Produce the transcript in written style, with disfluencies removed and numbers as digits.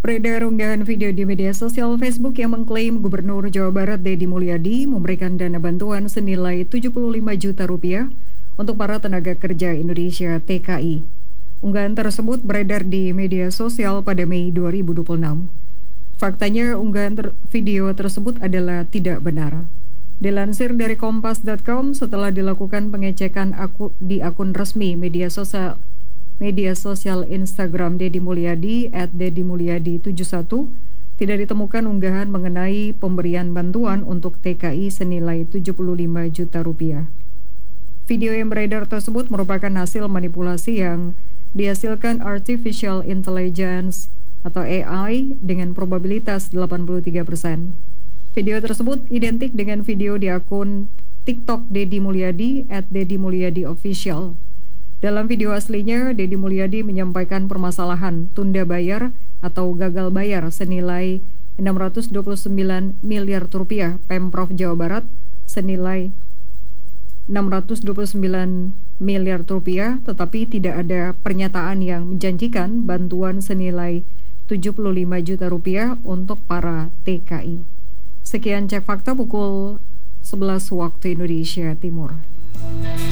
Beredar unggahan video di media sosial Facebook yang mengklaim Gubernur Jawa Barat Deddy Mulyadi memberikan dana bantuan senilai 75 juta rupiah untuk para tenaga kerja Indonesia TKI. Unggahan tersebut beredar di media sosial pada Mei 2026. Faktanya video tersebut adalah tidak benar. Dilansir dari kompas.com, setelah dilakukan pengecekan di akun resmi media sosial Instagram Deddy Mulyadi @deddymulyadi71, tidak ditemukan unggahan mengenai pemberian bantuan untuk TKI senilai 75 juta rupiah. Video yang beredar tersebut merupakan hasil manipulasi yang dihasilkan Artificial Intelligence atau AI dengan probabilitas 83%. Video tersebut identik dengan video di akun TikTok Deddy Mulyadi @deddymulyadiofficial. Dalam video aslinya, Deddy Mulyadi menyampaikan permasalahan tunda bayar atau gagal bayar senilai 629 miliar rupiah Pemprov Jawa Barat senilai 629 miliar rupiah, tetapi tidak ada pernyataan yang menjanjikan bantuan senilai 75 juta rupiah untuk para TKI. Sekian Cek Fakta pukul 11 waktu Indonesia Timur.